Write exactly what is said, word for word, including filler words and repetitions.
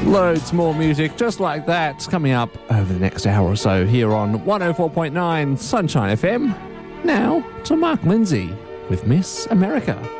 Loads more music just like that coming up over the next hour or so here on one oh four point nine Sunshine F M. Now to Mark Lindsay with Miss America.